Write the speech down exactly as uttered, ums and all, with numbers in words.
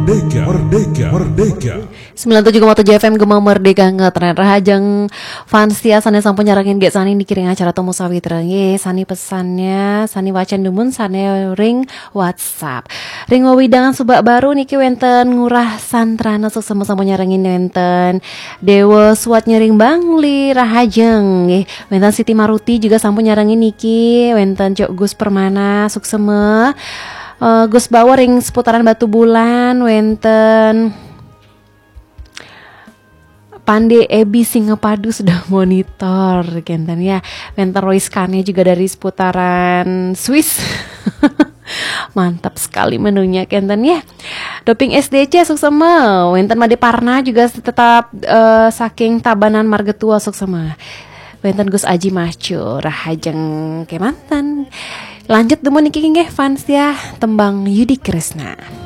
Merdeka, Merdeka, Merdeka. sembilan puluh tujuh koma tujuh F M Gema Merdeka ngetren rahajeng Fansia sane sampun nyarangin gek sani dikiring acara temu sawitra nggih sani pesannya sani wacan dumun sane ring WhatsApp. Ring wewidangan subak baru niki wenten ngurah santrana sok sama-sama nyarangin wenten Dewa Suat nyering Bangli rahajeng nggih. Wenten Siti Maruti juga sampun nyarangin niki wenten Cok Gus Permana sukseme. Uh, Gus Bawa ring seputaran Batu Bulan wenten Pande Ebi Singapadu sudah monitor kenten ya. Wenten Royce Kane juga dari seputaran Swiss. Mantap sekali menunya kenten ya. Doping S D C suksema. Wenten Made Parna juga tetap uh, saking Tabanan Margetua suksema. Wenten Gus Aji Macu rahajeng kemanten. Lanjut demo niki nggih fans ya tembang Yudi Kresna.